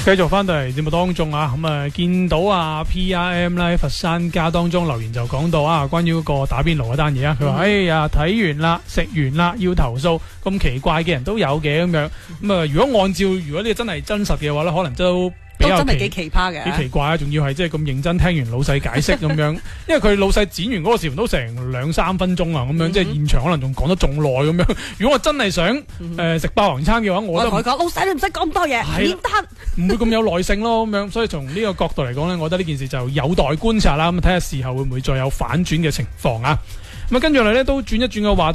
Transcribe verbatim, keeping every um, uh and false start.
繼續翻到嚟節目當中啊，咁啊見到啊 P R M 咧佛山家當中留言就講到啊，關於嗰個打邊爐嗰單嘢啊，佢話、嗯、哎呀睇完啦，食完啦，要投訴，咁奇怪嘅人都有嘅咁樣，咁啊如果按照如果呢個真係真實嘅話咧，可能都比較都真係幾奇葩嘅， 幾奇怪啊！仲要係即係咁認真聽完老細解釋咁樣，因為佢老細剪完嗰個視頻都成兩三分鐘啊，咁樣、嗯、即係現場可能仲講得仲耐咁樣。如果我真係想誒、嗯呃、食霸王餐嘅話，我覺得我同佢講，老細你唔使講咁多嘢，簡單，唔會咁有耐性咯咁樣。所以從呢個角度嚟講咧，我覺得呢件事就有待觀察啦。咁睇下事後會唔會再有反轉嘅情況啊？咁啊，跟住嚟咧都轉一轉個話題。